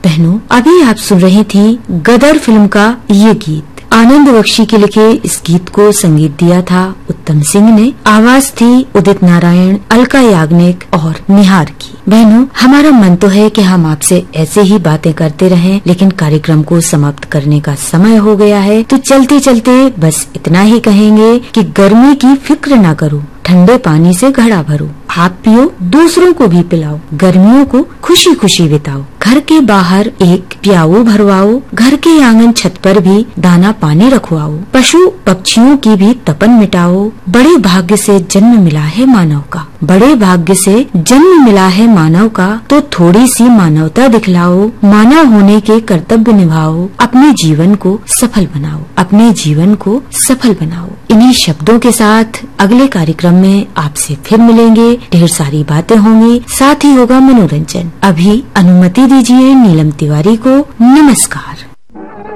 बहनों, अभी आप सुन रही थी गदर फिल्म का ये गीत। आनंद बख्शी के लिखे इस गीत को संगीत दिया था उत्तम सिंह ने। आवाज थी उदित नारायण, अलका याग्निक और निहार की। बहनों, हमारा मन तो है कि हम आपसे ऐसे ही बातें करते रहें, लेकिन कार्यक्रम को समाप्त करने का समय हो गया है। तो चलते चलते बस इतना ही कहेंगे कि गर्मी की फिक्र ना करो, ठंडे पानी से घड़ा भरो, आप पियो, दूसरों को भी पिलाओ, गर्मियों को खुशी खुशी बिताओ, घर के बाहर एक प्याऊ भरवाओ, घर के आंगन छत पर भी दाना पानी रखवाओ, पशु पक्षियों की भी तपन मिटाओ। बड़े भाग्य से जन्म मिला है मानव का, बड़े भाग्य से जन्म मिला है मानव का, तो थोड़ी सी मानवता दिखलाओ, मानव होने के कर्तव्य निभाओ, अपने जीवन को सफल बनाओ, अपने जीवन को सफल बनाओ। इन्हीं शब्दों के साथ अगले कार्यक्रम में आपसे फिर मिलेंगे। ढेर सारी बातें होंगी, साथ ही होगा मनोरंजन। अभी अनुमति दीजिए नीलम तिवारी को। नमस्कार।